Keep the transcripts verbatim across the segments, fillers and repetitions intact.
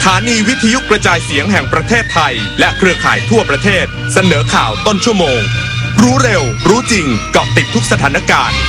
ถานีวิทยุกระจายเสียงแห่งประเทศไทยและเครือข่ายทั่วประเทศเสนอข่าวต้นชั่วโมงรู้เร็วรู้จริงเกาะติดทุกสถานการณ์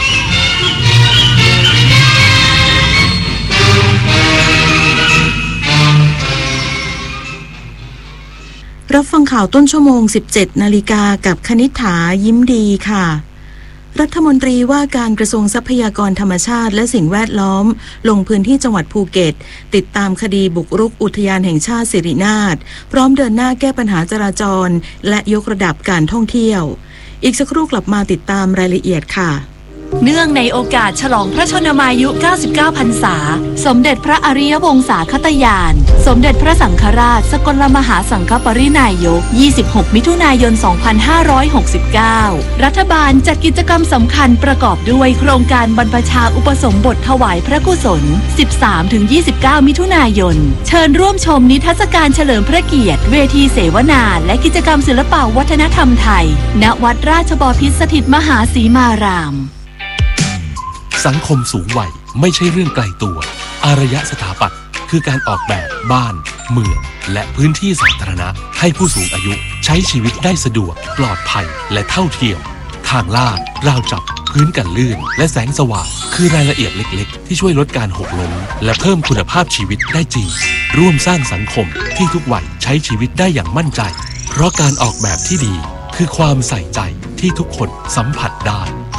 รับฟังข่าวต้นชั่วโมง สิบเจ็ดนาฬิกากับคณิษฐายิ้มดีค่ะรัฐมนตรีว่าการกระทรวงทรัพยากรธรรมชาติและสิ่งแวดล้อมลงพื้นที่จังหวัดภูเก็ตติดตามคดีบุกรุกอุทยานแห่งชาติสิรินาถพร้อมเดินหน้าแก้ปัญหาจราจรและยกระดับการท่องเที่ยวอีกสักครู่กลับมาติดตามรายละเอียดค่ะเนื่องในโอกาสฉลองพระชนมายุเก้าสิบเก้าพรรษาสมเด็จพระอริยวงศาคตญาณสมเด็จพระสังฆราชสกลมหาสังฆปรินายกยี่สิบหกมิถุนายนสองพันห้าร้อยหกสิบเก้ารัฐบาลจัดกิจกรรมสำคัญประกอบด้วยโครงการบรรพชาอุปสมบทถวายพระกุศล สิบสามถึงยี่สิบเก้า มิถุนายนเชิญร่วมชมนิทรรศการเฉลิมพระเกียรติเวทีเสวนาและกิจกรรมศิลปวัฒนธรรมไทยณวัดราชบพิตรสถิตมหาสีมารามสังคมสูงวัยไม่ใช่เรื่องไกลตัวอารยสถาปัตย์คือการออกแบบบ้านเมืองและพื้นที่สาธารณะให้ผู้สูงอายุใช้ชีวิตได้สะดวกปลอดภัยและเท่าเทียมทางลาดราวจับพื้นกันลื่นและแสงสว่างคือรายละเอียดเล็กๆที่ช่วยลดการหกล้มและเพิ่มคุณภาพชีวิตได้จริงร่วมสร้างสังคมที่ทุกวัยใช้ชีวิตได้อย่างมั่นใจเพราะการออกแบบที่ดีคือความใส่ใจที่ทุกคนสัมผัสได้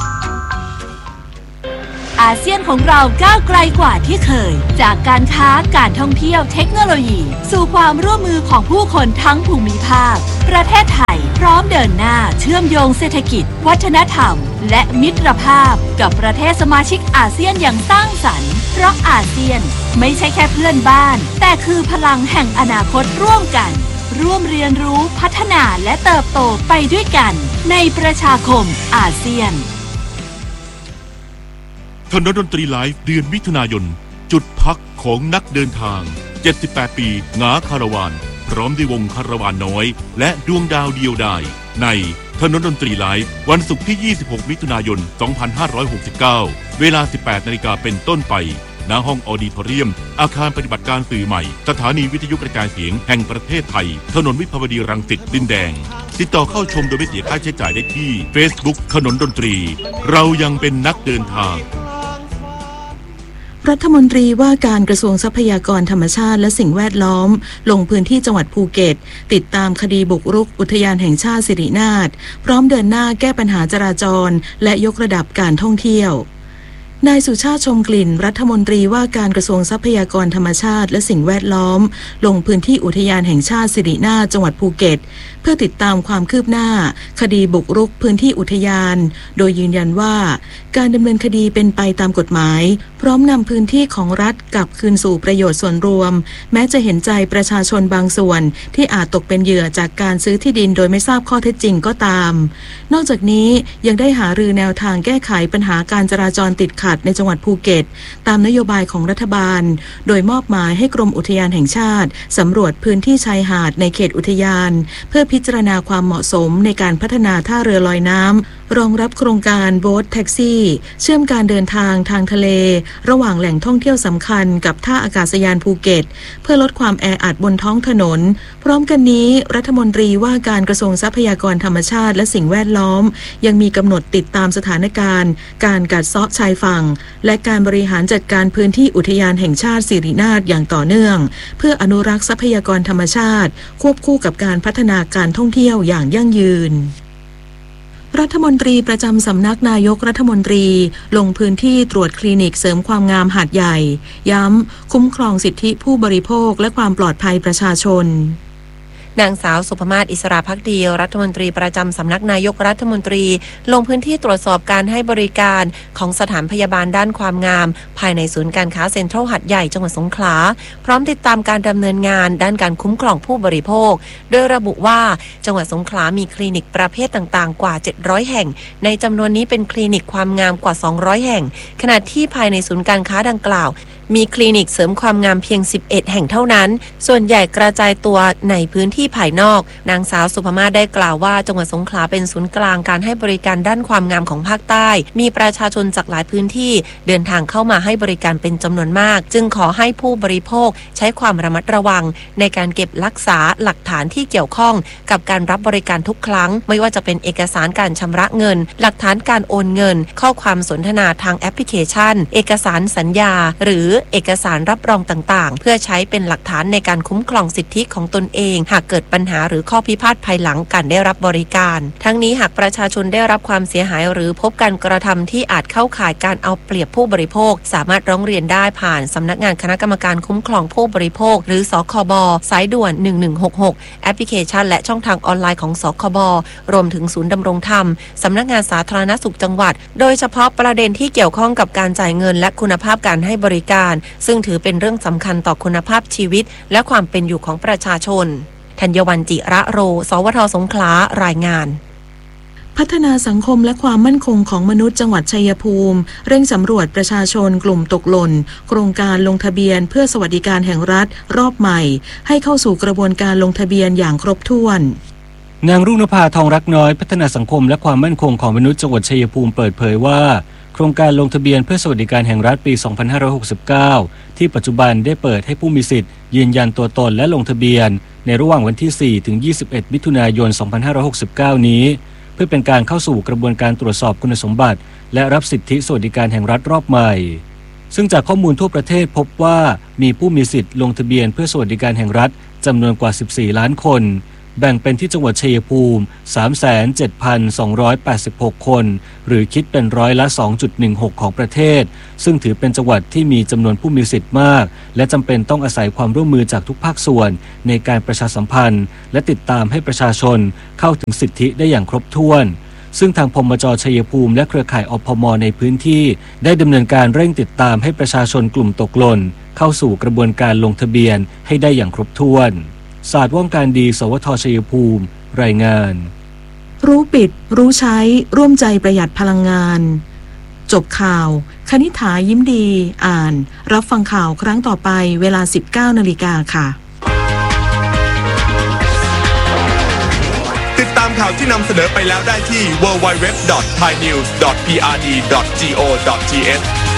อาเซียนของเราก้าวไกลกว่าที่เคยจากการค้าการท่องเที่ยวเทคโนโลยีสู่ความร่วมมือของผู้คนทั้งภูมิภาคประเทศไทยพร้อมเดินหน้าเชื่อมโยงเศรษฐกิจวัฒนธรรมและมิตรภาพกับประเทศสมาชิกอาเซียนอย่างสร้างสรรค์เพราะอาเซียนไม่ใช่แค่เพื่อนบ้านแต่คือพลังแห่งอนาคตร่วมกันร่วมเรียนรู้พัฒนาและเติบโตไปด้วยกันในประชาคมอาเซียนถนนดนตรีไลฟ์เดือนมิถุนายนจุดพักของนักเดินทางเจ็ดสิบแปดปีหงาคาราวานพร้อมด้วยวงคาราวานน้อยและดวงดาวเดียวดายในถนนดนตรีไลฟ์วันศุกร์ที่ยี่สิบหกมิถุนายนสองพันห้าร้อยหกสิบเก้าเวลา สิบแปดนาฬิกาเป็นต้นไปณห้องออดิทอเรียมอาคารปฏิบัติการสื่อใหม่สถานีวิทยุกระจายเสียงแห่งประเทศไทยถนนวิภาวดีรังสิตดินแดงติดต่อเข้าชมโดยไม่เสียค่าใช้จ่ายได้ที่ Facebook ถนนดนตรีเรายังเป็นนักเดินทางรัฐมนตรีว่าการกระทรวงทรัพยากรธรรมชาติและสิ่งแวดล้อมลงพื้นที่จังหวัดภูเก็ตติดตามคดีบุกรุกอุทยานแห่งชาติสิรินาถพร้อมเดินหน้าแก้ปัญหาจราจรและยกระดับการท่องเที่ยวนายสุชาติชมกลิ่นรัฐมนตรีว่าการกระทรวงทรัพยากรธรรมชาติและสิ่งแวดล้อมลงพื้นที่อุทยานแห่งชาติสิรินาถจังหวัดภูเก็ตเพื่อติดตามความคืบหน้าคดีบุกรุกพื้นที่อุทยานโดยยืนยันว่าการดำเนินคดีเป็นไปตามกฎหมายพร้อมนำพื้นที่ของรัฐกลับคืนสู่ประโยชน์ส่วนรวมแม้จะเห็นใจประชาชนบางส่วนที่อาจตกเป็นเหยื่อจากการซื้อที่ดินโดยไม่ทราบข้อเท็จจริงก็ตามนอกจากนี้ยังได้หารือแนวทางแก้ไขปัญหาการจราจรติดขัดในจังหวัดภูเก็ตตามนโยบายของรัฐบาลโดยมอบหมายให้กรมอุทยานแห่งชาติสำรวจพื้นที่ชายหาดในเขตอุทยานเพื่อพิจารณาความเหมาะสมในการพัฒนาท่าเรือลอยน้ำรองรับโครงการโบ๊ทแท็กซี่เชื่อมการเดินทางทางทะเลระหว่างแหล่งท่องเที่ยวสำคัญกับท่าอากาศยานภูเก็ตเพื่อลดความแออัดบนท้องถนนพร้อมกันนี้รัฐมนตรีว่าการกระทรวงทรัพยากรธรรมชาติและสิ่งแวดล้อมยังมีกำหนดติดตามสถานการณ์การกัดเซาะชายฝั่งและการบริหารจัดการพื้นที่อุทยานแห่งชาติสิรินาถอย่างต่อเนื่องเพื่ออนุรักษ์ทรัพยากรธรรมชาติควบคู่กับการพัฒนาการท่องเที่ยวอย่างยั่งยืนรัฐมนตรีประจำสำนักนายกรัฐมนตรีลงพื้นที่ตรวจคลินิกเสริมความงามหาดใหญ่ย้ำคุ้มครองสิทธิผู้บริโภคและความปลอดภัยประชาชนนางสาวสุภมาศอิสระภักดีรัฐมนตรีประจำสำนักนายกรัฐมนตรีลงพื้นที่ตรวจสอบการให้บริการของสถานพยาบาลด้านความงามภายในศูนย์การค้าเซ็นทรัลหัดใหญ่จังหวัดสงขลาพร้อมติดตามการดำเนินงานด้านการคุ้มครองผู้บริโภคโดยระบุว่าจังหวัดสงขลามีคลินิกประเภทต่างๆกว่าเจ็ดร้อยแห่งในจำนวนนี้เป็นคลินิกความงามกว่าสองร้อยแห่งขณะที่ภายในศูนย์การค้าดังกล่าวมีคลินิกเสริมความงามเพียงสิบเอ็ดแห่งเท่านั้นส่วนใหญ่กระจายตัวในพื้นที่ภายนอกนางสาวสุภมาศได้กล่าวว่าจังหวัดสงขลาเป็นศูนย์กลางการให้บริการด้านความงามของภาคใต้มีประชาชนจากหลายพื้นที่เดินทางเข้ามาให้บริการเป็นจำนวนมากจึงขอให้ผู้บริโภคใช้ความระมัดระวังในการเก็บรักษาหลักฐานที่เกี่ยวข้องกับการรับบริการทุกครั้งไม่ว่าจะเป็นเอกสารการชำระเงินหลักฐานการโอนเงินข้อความสนทนาทางแอปพลิเคชันเอกสารสัญญาหรือเอกสารรับรองต่างๆเพื่อใช้เป็นหลักฐานในการคุ้มครองสิทธิของตนเองหากเกิดปัญหาหรือข้อพิพาทภายหลังการได้รับบริการทั้งนี้หากประชาชนได้รับความเสียหายหรือพบการกระทำที่อาจเข้าข่ายการเอาเปรียบผู้บริโภคสามารถร้องเรียนได้ผ่านสำนักงานคณะกรรมการคุ้มครองผู้บริโภคหรือสคบสายด่วนหนึ่งหนึ่งหกหกแอปพลิเคชันและช่องทางออนไลน์ของสคบรวมถึงศูนย์ดำรงธรรมสำนักงานสาธารณสุขจังหวัดโดยเฉพาะประเด็นที่เกี่ยวข้องกับการจ่ายเงินและคุณภาพการให้บริการซึ่งถือเป็นเรื่องสำคัญต่อคุณภาพชีวิตและความเป็นอยู่ของประชาชนธัญวรรณจิระโรสวทสงขลารายงานพัฒนาสังคมและความมั่นคงของมนุษย์จังหวัดชัยภูมิเร่งสำรวจประชาชนกลุ่มตกหล่นโครงการลงทะเบียนเพื่อสวัสดิการแห่งรัฐรอบใหม่ให้เข้าสู่กระบวนการลงทะเบียนอย่างครบถ้วนนางรุ่งนภาทองรักน้อยพัฒนาสังคมและความมั่นคงของมนุษย์จังหวัดชัยภูมิเปิดเผยว่าโครงการลงทะเบียนเพื่อสวัสดิการแห่งรัฐปี สองพันห้าร้อยหกสิบเก้า ที่ปัจจุบันได้เปิดให้ผู้มีสิทธิ์ยืนยันตัวตนและลงทะเบียนในระหว่างวันที่ สี่ถึงยี่สิบเอ็ด มิถุนายน สองพันห้าร้อยหกสิบเก้า นี้เพื่อเป็นการเข้าสู่กระบวนการตรวจสอบคุณสมบัติและรับสิทธิสวัสดิการแห่งรัฐรอบใหม่ซึ่งจากข้อมูลทั่วประเทศพบว่ามีผู้มีสิทธิ์ลงทะเบียนเพื่อสวัสดิการแห่งรัฐจำนวนกว่าสิบสี่ล้านคนแบ่งเป็นที่จังหวัดชัยภูมิ สามแสนเจ็ดพันสองร้อยแปดสิบหก คนหรือคิดเป็นร้อยละ สองจุดหนึ่งหก ของประเทศซึ่งถือเป็นจังหวัดที่มีจำนวนผู้มีสิทธิ์มากและจำเป็นต้องอาศัยความร่วมมือจากทุกภาคส่วนในการประชาสัมพันธ์และติดตามให้ประชาชนเข้าถึงสิทธิได้อย่างครบถ้วนซึ่งทางพมจ.ชัยภูมิและเครือข่ายอพม.ในพื้นที่ได้ดำเนินการเร่งติดตามให้ประชาชนกลุ่มตกหล่นเข้าสู่กระบวนการลงทะเบียนให้ได้อย่างครบถ้วนศาสตร์ว่องการดีสวทชัยภูมิรายงานรู้ปิดรู้ใช้ร่วมใจประหยัดพลังงานจบข่าวคณิษฐายิ้มดีอ่านรับฟังข่าวครั้งต่อไปเวลา สิบเก้านาฬิกา ค่ะติดตามข่าวที่นำเสนอไปแล้วได้ที่ ดับเบิลยู ดับเบิลยู ดับเบิลยู ดอท ไทยนิวส์ ดอท พี อาร์ ดี ดอท จี โอ ดอท ที เอช